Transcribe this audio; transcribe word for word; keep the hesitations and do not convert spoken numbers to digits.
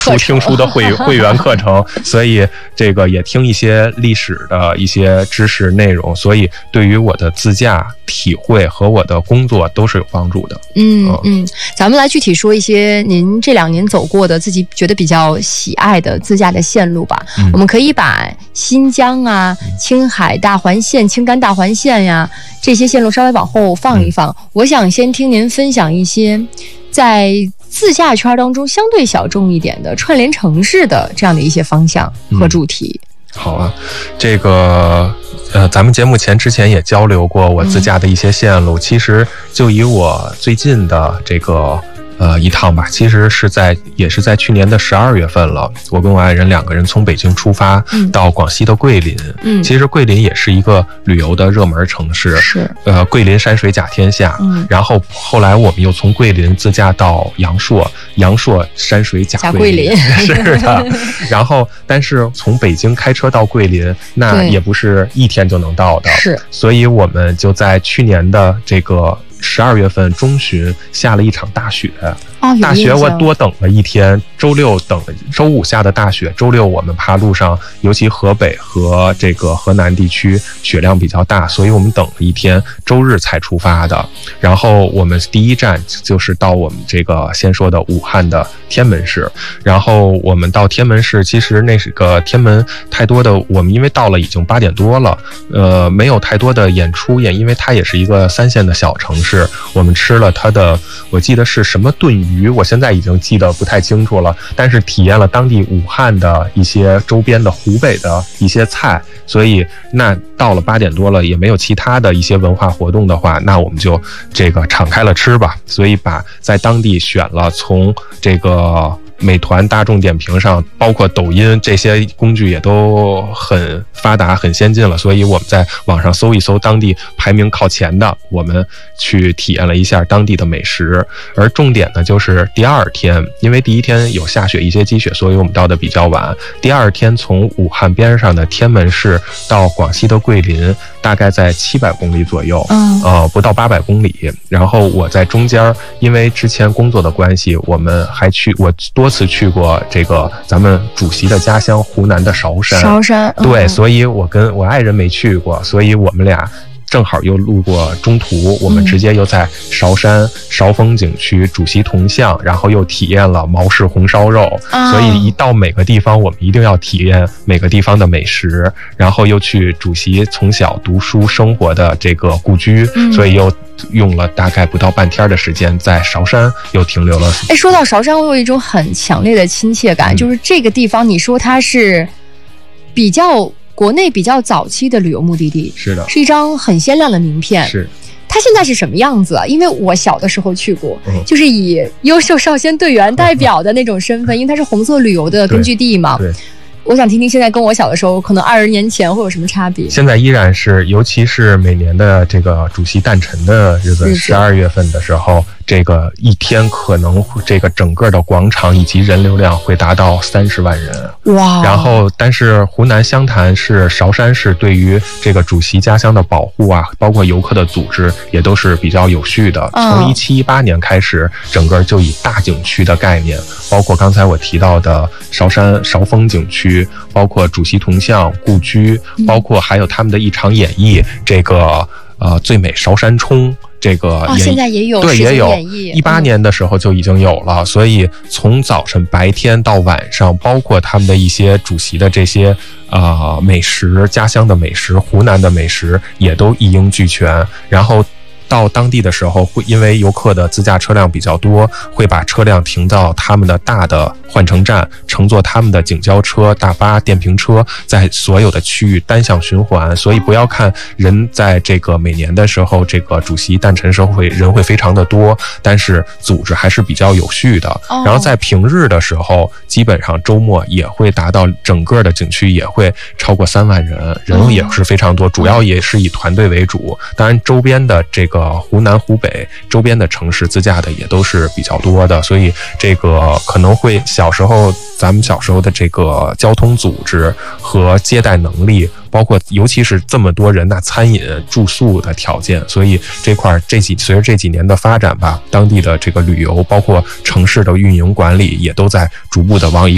书听书的会会员课程，所以这个也听一些历史的一些知识内容，所以对于我的自驾体会和我的工作都是有帮助的。 嗯嗯，咱们来具体说一些您这两年走过的自己觉得比较喜爱的自驾的线路吧。嗯、我们可以把新疆啊、青海大环线、青甘大环线呀这些线路稍微往后放一放。嗯、我想先听您分享一些在自驾圈当中相对小众一点的串联城市的这样的一些方向和主题。嗯、 好啊，这个呃，咱们节目前之前也交流过我自驾的一些线路，嗯、其实就以我最近的这个呃一趟吧，其实是在也是在去年的十二月份了，我跟我爱人两个人从北京出发，嗯、到广西的桂林。嗯，其实桂林也是一个旅游的热门城市，是呃桂林山水甲天下。嗯，然后后来我们又从桂林自驾到阳朔，阳朔山水甲桂林，是的。然后，但是从北京开车到桂林，那也不是一天就能到的，是。所以我们就在去年的这个十二月份中旬下了一场大雪。哦、大雪我多等了一天，周六等，周五下的大雪，周六我们爬路上，尤其河北和这个河南地区雪量比较大，所以我们等了一天，周日才出发的。然后我们第一站就是到我们这个先说的武汉的天门市，然后我们到天门市，其实那是个天门太多的，我们因为到了已经八点多了，呃，没有太多的演出演，因为它也是一个三线的小城市，我们吃了它的，我记得是什么炖鱼，我现在已经记得不太清楚了，但是体验了当地武汉的一些周边的湖北的一些菜，所以那到了八点多了也没有其他的一些文化活动的话，那我们就这个敞开了吃吧，所以把在当地选了从这个美团、大众点评上，包括抖音这些工具也都很发达、很先进了，所以我们在网上搜一搜当地排名靠前的，我们去体验了一下当地的美食。而重点呢，就是第二天，因为第一天有下雪、一些积雪，所以我们到的比较晚。第二天从武汉边上的天门市到广西的桂林，大概在七百公里左右，嗯，呃，不到八百公里。然后我在中间，因为之前工作的关系，我们还去我多次去过这个咱们主席的家乡湖南的韶山。 韶山，嗯、 对，所以我跟我爱人没去过，所以我们俩正好又路过中途，我们直接又在韶山韶峰景区、主席铜像，然后又体验了毛氏红烧肉。啊、所以一到每个地方，我们一定要体验每个地方的美食，然后又去主席从小读书生活的这个故居，嗯、所以又用了大概不到半天的时间，在韶山又停留了。 哎，说到韶山，我有一种很强烈的亲切感，嗯、就是这个地方，你说它是比较国内比较早期的旅游目的地， 是的， 是一张很鲜亮的名片。 是， 它现在是什么样子啊？因为我小的时候去过，嗯、就是以优秀少先队员代表的那种身份，嗯、因为它是红色旅游的根据地嘛。对。对，我想听听现在跟我小的时候可能二十年前会有什么差别。 现在依然是，尤其是每年的这个主席诞辰的日子，十二月份的时候，这个一天可能这个整个的广场以及人流量会达到三十万人。哇！然后，但是湖南湘潭市韶山市对于这个主席家乡的保护啊，包括游客的组织也都是比较有序的。嗯、从一七一八年开始，整个就以大景区的概念，包括刚才我提到的韶山韶峰景区，包括主席铜像、故居，包括还有他们的一场演绎，这个呃最美韶山冲。这个哦，现在也有， 对，也有。一八年的时候就已经有了，嗯、所以从早晨白天到晚上，包括他们的一些主席的这些啊、呃、美食，家乡的美食，湖南的美食也都一应俱全。然后到当地的时候，会因为游客的自驾车辆比较多，会把车辆停到他们的大的换乘站，乘坐他们的景交车、大巴、电瓶车，在所有的区域单向循环。所以不要看人在这个每年的时候，这个主席诞辰时候会人会非常的多，但是组织还是比较有序的。然后在平日的时候，基本上周末也会达到整个的景区也会超过三万人，人也是非常多，主要也是以团队为主。当然周边的这个湖南、湖北周边的城市自驾的也都是比较多的，所以这个可能会小时候咱们小时候的这个交通组织和接待能力，包括尤其是这么多人，那餐饮、住宿的条件，所以这块这几随着这几年的发展吧，当地的这个旅游，包括城市的运营管理，也都在逐步的往一